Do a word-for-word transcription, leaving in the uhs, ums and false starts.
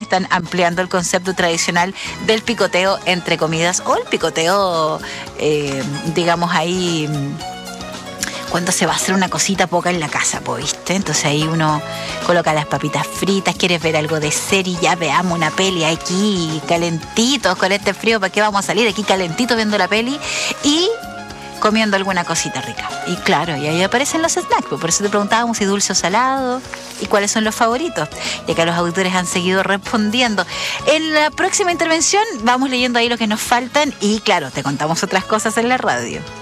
están ampliando el concepto tradicional del picoteo entre comidas o el picoteo, eh, digamos ahí, cuando se va a hacer una cosita poca en la casa, po, ¿viste? Entonces ahí uno coloca las papitas fritas, quieres ver algo de serie, ya veamos una peli aquí, calentitos con este frío, ¿para qué vamos a salir aquí calentitos viendo la peli? Y comiendo alguna cosita rica. Y claro, y ahí aparecen los snacks, por eso te preguntábamos si dulce o salado y cuáles son los favoritos. Y acá los auditores han seguido respondiendo. En la próxima intervención vamos leyendo ahí lo que nos faltan y claro, te contamos otras cosas en la radio.